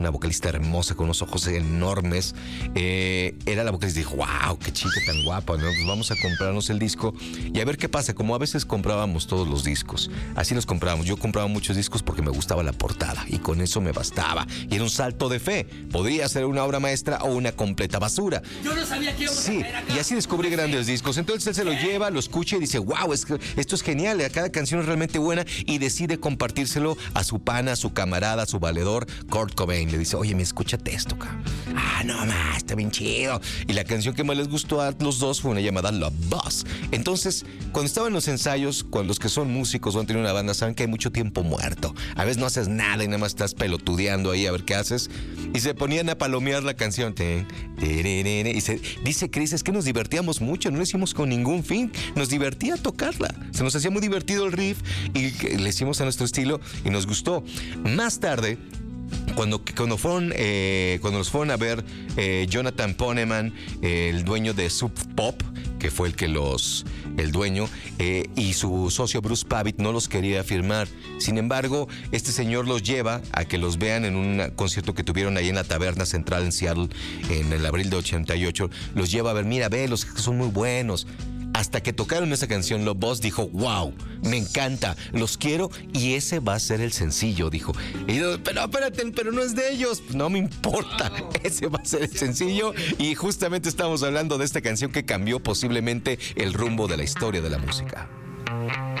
una vocalista hermosa con unos ojos enormes. Era la vocalista y dijo, wow, qué chica tan guapa, ¿no? Pues vamos a comprarnos el disco y a ver qué pasa. Como a veces comprábamos todos los discos, así los comprábamos. Yo compraba muchos discos porque me gustaba la portada y con eso me bastaba. Y era un salto de fe. Podría ser una obra maestra o una completa basura. Yo no sabía que íbamos a caer acá. Y así descubrí grandes discos. Entonces él se lo lleva, lo escucha y dice, wow, esto es genial. Cada canción es realmente buena y decide compartírselo a su pana, a su camarada, a su valedor, Kurt Cobain. Le dice, oye, escúchate esto, cabrón. Ah, no más, está bien chido. Y la canción que más les gustó a los dos fue una llamada Love Buzz. Entonces, cuando estaban en los ensayos, cuando los que son músicos o han tenido una banda, saben que hay mucho tiempo muerto. A veces no haces nada y nada más estás pelotudeando ahí a ver qué haces. Y se ponían a palomear la canción. Y dice Chris, es que nos divertíamos mucho, no lo hicimos con ningún fin. Nos divertía tocarla. Se nos hacía muy divertido el riff y le hicimos a nuestro estilo y nos gustó. Más tarde, cuando nos fueron a ver Jonathan Poneman, el dueño de Sub Pop, que fue el dueño, y su socio Bruce Pavitt no los quería firmar. Sin embargo, este señor los lleva a que los vean en un concierto que tuvieron ahí en la Taberna Central en Seattle en el abril de 88. Los lleva a ver, mira, ve, los son muy buenos. Hasta que tocaron esa canción, Love Buzz dijo, wow, me encanta, los quiero y ese va a ser el sencillo, dijo. Y yo, pero espérate, pero no es de ellos. No me importa, ese va a ser el sencillo. Y justamente estamos hablando de esta canción que cambió posiblemente el rumbo de la historia de la música.